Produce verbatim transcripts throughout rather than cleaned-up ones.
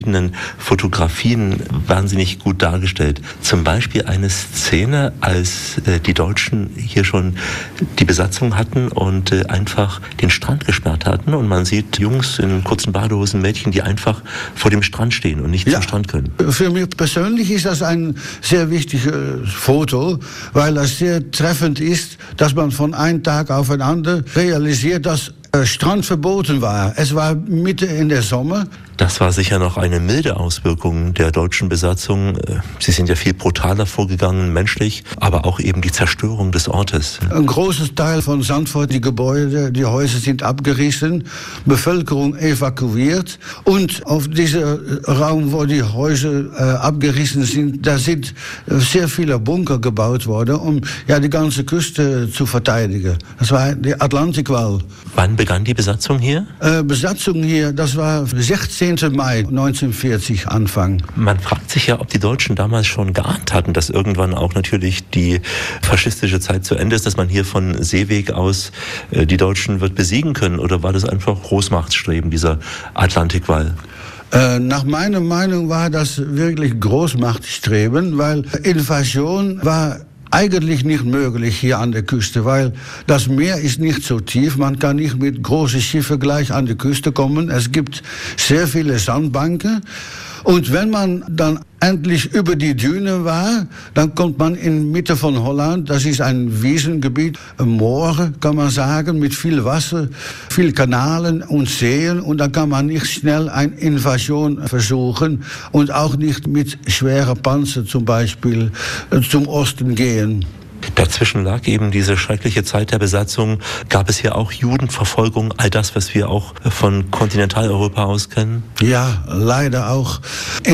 Fotografien wahnsinnig gut dargestellt. Zum Beispiel eine Szene, als äh, die Deutschen hier schon die Besatzung hatten und äh, einfach den Strand gesperrt hatten. Und man sieht Jungs in kurzen Badehosen, Mädchen, die einfach vor dem Strand stehen und nicht ja. zum Strand können. Für mich persönlich ist das ein sehr wichtiges Foto, weil das sehr treffend ist, dass man von einem Tag auf den anderen realisiert, dass äh, Strand verboten war. Es war Mitte in der Sommer. Das war sicher noch eine milde Auswirkung der deutschen Besatzung. Sie sind ja viel brutaler vorgegangen, menschlich, aber auch eben die Zerstörung des Ortes. Ein großes Teil von Zandvoort, die Gebäude, die Häuser sind abgerissen, Bevölkerung evakuiert und auf diesem Raum, wo die Häuser äh, abgerissen sind, da sind sehr viele Bunker gebaut worden, um ja die ganze Küste zu verteidigen. Das war die Atlantikwall. Wann begann die Besatzung hier? Äh, Besatzung hier, das war sechzehnten Mai neunzehnhundertvierzig Anfang. Man fragt sich ja, ob die Deutschen damals schon geahnt hatten, dass irgendwann auch natürlich die faschistische Zeit zu Ende ist, dass man hier von Seeweg aus äh, die Deutschen wird besiegen können, oder war das einfach Großmachtstreben, dieser Atlantikwall? Äh, nach meiner Meinung war das wirklich Großmachtstreben, weil Invasion war eigentlich nicht möglich hier an der Küste, weil das Meer ist nicht so tief. Man kann nicht mit großen Schiffen gleich an die Küste kommen. Es gibt sehr viele Sandbanken. Und wenn man dann endlich über die Düne war, dann kommt man in Mitte von Holland. Das ist ein Wiesengebiet, ein Moor, kann man sagen, mit viel Wasser, viel Kanalen und Seen. Und dann kann man nicht schnell eine Invasion versuchen und auch nicht mit schweren Panzer zum Beispiel zum Osten gehen. Dazwischen lag eben diese schreckliche Zeit der Besatzung. Gab es hier auch Judenverfolgung, all das, was wir auch von Kontinentaleuropa aus kennen? Ja, leider auch.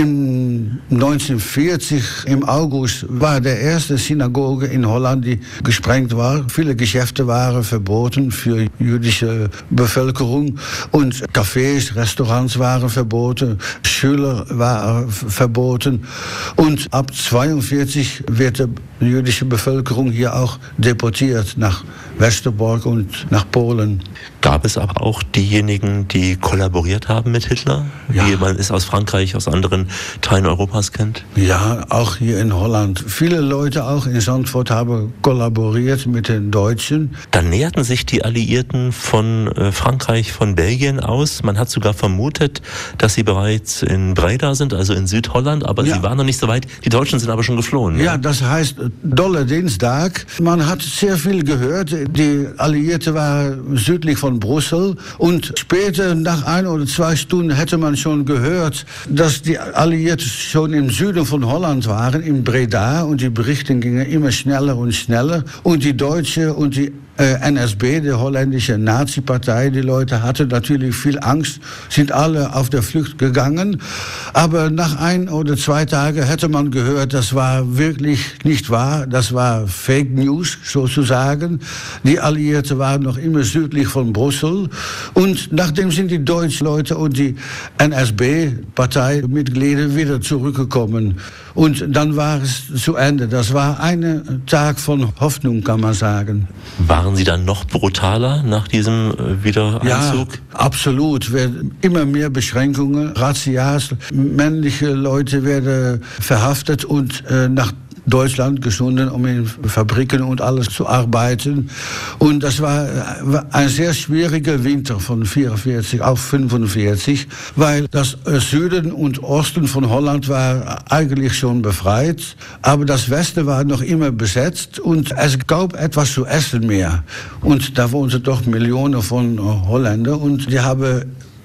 In neunzehnhundertvierzig, im August, war der erste Synagoge in Holland, die gesprengt war. Viele Geschäfte waren verboten für jüdische Bevölkerung. Und Cafés, Restaurants waren verboten, Schüler waren verboten. Und ab zweiundvierzig wird die jüdische Bevölkerung hier auch deportiert nach Westerbork und nach Polen. Gab es aber auch diejenigen, die kollaboriert haben mit Hitler? Ja. Wie man es aus Frankreich, aus anderen Teilen Europas kennt? Ja, auch hier in Holland. Viele Leute auch in Zandvoort haben kollaboriert mit den Deutschen. Dann näherten sich die Alliierten von äh, Frankreich, von Belgien aus. Man hat sogar vermutet, dass sie bereits in Breda sind, also in Südholland, aber ja. sie waren noch nicht so weit. Die Deutschen sind aber schon geflohen. Ja, ja? Das heißt Dolle Dienstag. Man hat sehr viel gehört. Die Alliierten waren südlich von Brüssel und später, nach ein oder zwei Stunden, hätte man schon gehört, dass die Alliierten schon im Süden von Holland waren, in Breda, und die Berichte gingen immer schneller und schneller. Und die Deutsche und die äh, N S B, die holländische Nazi-Partei, die Leute hatten natürlich viel Angst, sind alle auf der Flucht gegangen. Aber nach ein oder zwei Tagen hätte man gehört, das war wirklich nicht wahr, das war Fake News sozusagen. Die Alliierten waren noch immer südlich von Brüssel. Und nachdem sind die deutschen Leute und die N S B-Parteimitglieder wieder zurückgekommen. Und dann war es zu Ende. Das war ein Tag von Hoffnung, kann man sagen. Waren Sie dann noch brutaler nach diesem Wiedereinzug? Ja, absolut. Immer mehr Beschränkungen, Razzias, männliche Leute werden verhaftet und äh, nach Deutschland gesunken, um in Fabriken und alles zu arbeiten. Und das war ein sehr schwieriger Winter von vierundvierzig auf fünfundvierzig, weil das Süden und Osten von Holland war eigentlich schon befreit, aber das Westen war noch immer besetzt und es gab etwas zu essen mehr. Und da wohnten doch Millionen von Holländern und die haben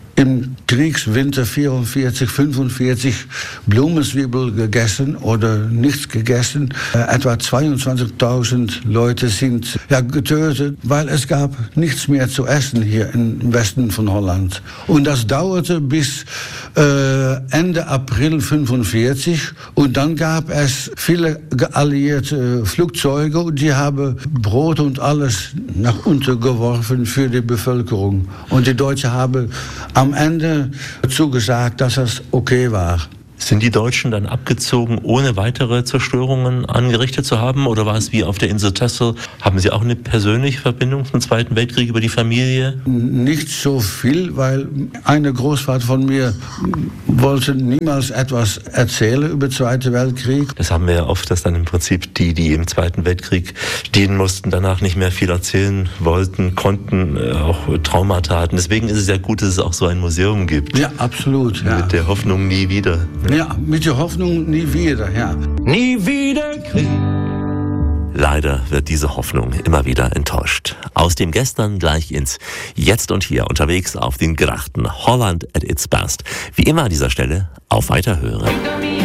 im Kriegswinter vierundvierzig, fünfundvierzig Blumenzwiebel gegessen oder nichts gegessen. Äh, etwa zweiundzwanzigtausend Leute sind ja, getötet, weil es gab nichts mehr zu essen hier im Westen von Holland. Und das dauerte bis äh, Ende April fünfundvierzig und dann gab es viele gealliierte Flugzeuge und die haben Brot und alles nach unten geworfen für die Bevölkerung. Und die Deutschen haben am Ende zugesagt, dass das okay war. Sind die Deutschen dann abgezogen, ohne weitere Zerstörungen angerichtet zu haben? Oder war es wie auf der Insel Texel? Haben Sie auch eine persönliche Verbindung zum Zweiten Weltkrieg über die Familie? Nicht so viel, weil eine Großvater von mir wollte niemals etwas erzählen über den Zweiten Weltkrieg. Das haben wir ja oft, dass dann im Prinzip die, die im Zweiten Weltkrieg dienen mussten, danach nicht mehr viel erzählen wollten, konnten, äh, auch Traumata hatten. Deswegen ist es ja gut, dass es auch so ein Museum gibt. Ja, absolut. Ja. Mit der Hoffnung nie wieder. Ja, mit der Hoffnung nie wieder, ja. Nie wieder Krieg. Leider wird diese Hoffnung immer wieder enttäuscht. Aus dem Gestern gleich ins Jetzt und Hier unterwegs auf den Grachten. Holland at its best. Wie immer an dieser Stelle auf Weiterhören.